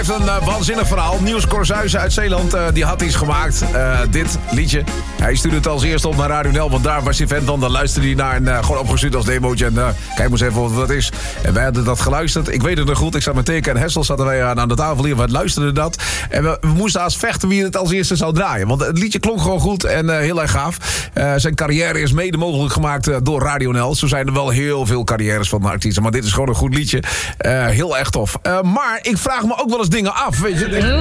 heeft een waanzinnig verhaal. Niels Corsuijsen uit Zeeland, die had iets gemaakt. Dit liedje. Hij stuurde het als eerste op naar Radio NL, want daar was hij fan van. Dan luisterde hij naar en gewoon opgestuurd als demootje. En kijk maar eens even wat dat is. En wij hadden dat geluisterd. Ik weet het nog goed. Ik zat met Teke en Hessel zaten wij aan de tafel hier. We luisterden dat. En we moesten haast vechten wie het als eerste zou draaien. Want het liedje klonk gewoon goed en heel erg gaaf. Zijn carrière is mede mogelijk gemaakt door Radio NL. Zo zijn er wel heel veel carrières van de artiesten. Maar dit is gewoon een goed liedje. Heel erg tof. Maar ik vraag me ook wel eens dingen af. Weet je?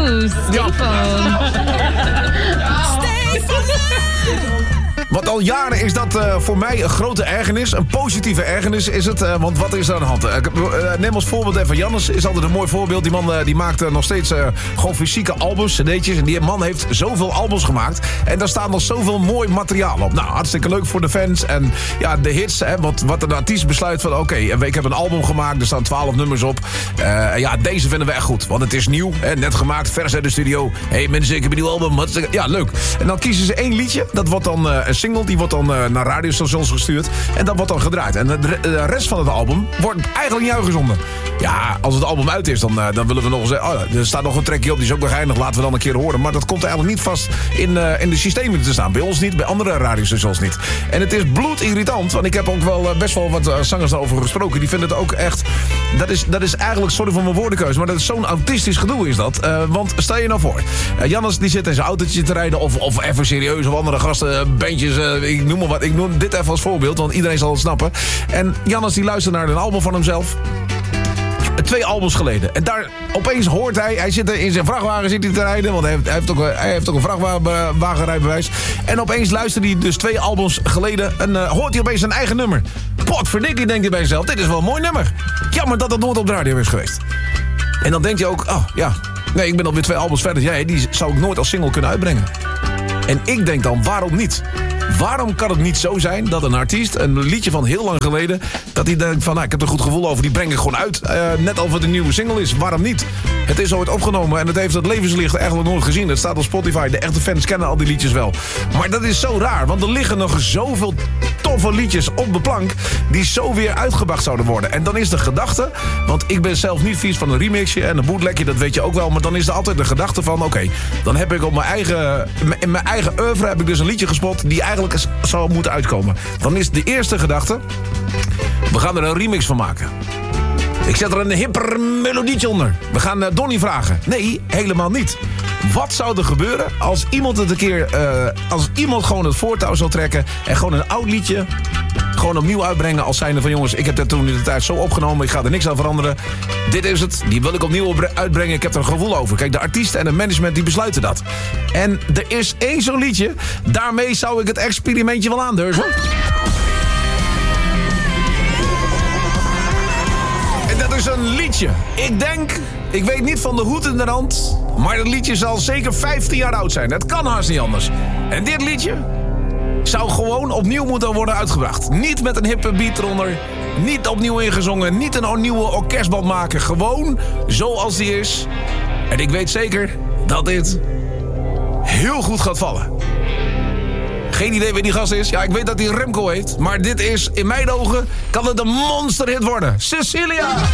Want al jaren is dat voor mij een grote ergernis. Een positieve ergernis is het. Want wat is er aan de hand? Neem als voorbeeld even Jannes. Is altijd een mooi voorbeeld. Die man die maakt nog steeds gewoon fysieke albums, cd'tjes. En die man heeft zoveel albums gemaakt. En daar staat nog zoveel mooi materiaal op. Nou, hartstikke leuk voor de fans. En ja, de hits. Hè, wat de artiest besluit van oké, ik heb een album gemaakt. Er staan 12 nummers op. Ja, deze vinden we echt goed. Want het is nieuw. Hè, net gemaakt. Vers uit de studio. Hey mensen, ik heb een nieuw album. Ja, leuk. En dan kiezen ze één liedje. Dat wordt dan een single. Die wordt dan naar radiostations gestuurd. En dat wordt dan gedraaid. En de rest van het album wordt eigenlijk niet uitgezonden. Ja, als het album uit is, dan willen we nog zeggen... Oh, er staat nog een trackje op, die is ook nog geinig. Laten we dan een keer horen. Maar dat komt eigenlijk niet vast in de systemen te staan. Bij ons niet, bij andere radiostations niet. En het is bloedirritant. Want ik heb ook wel best wel wat zangers daarover gesproken. Die vinden het ook echt... Dat is eigenlijk, sorry voor mijn woordenkeuze... maar dat is zo'n autistisch gedoe is dat. Want stel je nou voor. Jannes die zit in zijn autootje te rijden... of even serieus of andere gasten, bandjes... ik noem maar wat. Ik noem dit even als voorbeeld, want iedereen zal het snappen. En Jannes die luistert naar een album van hemzelf. 2 albums geleden. En daar opeens hoort hij zit in zijn vrachtwagen zit hij te rijden, want hij heeft ook een vrachtwagenrijbewijs. En opeens luistert hij dus 2 albums geleden en hoort hij opeens zijn eigen nummer. Potverdikkie, denkt hij bij zichzelf, dit is wel een mooi nummer. Jammer dat het nooit op de radio is geweest. En dan denk je ook, oh ja, nee, ik ben alweer 2 albums verder. Ja, die zou ik nooit als single kunnen uitbrengen. En ik denk dan, waarom niet? Waarom kan het niet zo zijn dat een artiest, een liedje van heel lang geleden... dat hij denkt van, nou, ik heb er een goed gevoel over, die breng ik gewoon uit. Net of het een nieuwe single is. Waarom niet? Het is ooit opgenomen en het heeft het levenslicht eigenlijk nooit gezien. Het staat op Spotify. De echte fans kennen al die liedjes wel. Maar dat is zo raar, want er liggen nog zoveel toffe liedjes op de plank... die zo weer uitgebracht zouden worden. En dan is de gedachte, want ik ben zelf niet vies van een remixje en een bootlegje, dat weet je ook wel. Maar dan is er altijd de gedachte van, oké, dan heb ik op in mijn eigen oeuvre heb ik dus een liedje gespot... die eigenlijk zou moeten uitkomen. Dan is de eerste gedachte, we gaan er een remix van maken. Ik zet er een hipper melodietje onder. We gaan Donnie vragen. Nee, helemaal niet. Wat zou er gebeuren als iemand het een keer... als iemand gewoon het voortouw zou trekken... en gewoon een oud liedje... gewoon opnieuw uitbrengen als zijnde van... jongens, ik heb dat toen in de tijd zo opgenomen... ik ga er niks aan veranderen. Dit is het. Die wil ik opnieuw uitbrengen. Ik heb er een gevoel over. Kijk, de artiesten en het management die besluiten dat. En er is 1 zo'n liedje. Daarmee zou ik het experimentje wel aandurven. En dat is een liedje. Ik weet niet van de hoed in de rand... maar het liedje zal zeker 15 jaar oud zijn. Dat kan haast niet anders. En dit liedje... zou gewoon opnieuw moeten worden uitgebracht. Niet met een hippe beat eronder. Niet opnieuw ingezongen. Niet een nieuwe orkestband maken. Gewoon zoals die is. En ik weet zeker dat dit heel goed gaat vallen. Geen idee wie die gast is. Ja, ik weet dat hij Remco heet. Maar dit is, in mijn ogen, kan het een monsterhit worden. Cecilia!